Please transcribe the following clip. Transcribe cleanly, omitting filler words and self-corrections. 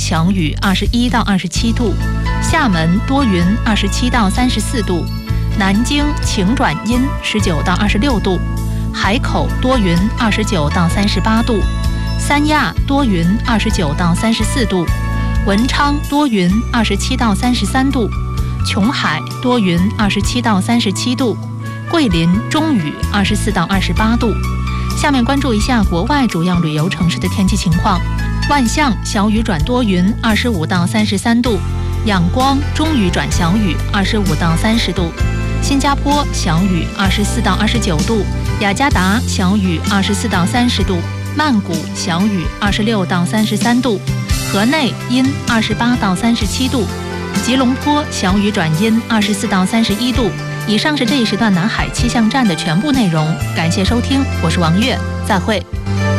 祥雨21到27度，厦门多云27到34度，南京晴转阴19到26度，海口多云29到38度，三亚多云29到34度，文昌多云27到33度，琼海多云27到37度，桂林中雨24到28度。下面关注一下国外主要旅游城市的天气情况。万象小雨转多云25到33度，仰光中雨转小雨25到30度，新加坡小雨24到29度，雅加达小雨24到30度，曼谷小雨26到33度，河内阴28到37度，吉隆坡小雨转阴24到31度。以上是这一时段南海气象站的全部内容，感谢收听，我是王悦，再会。